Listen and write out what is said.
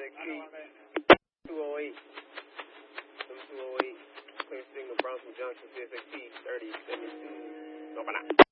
CSXT 208. 208. Clear signal, Bronson Junction, CSXT 3072. No,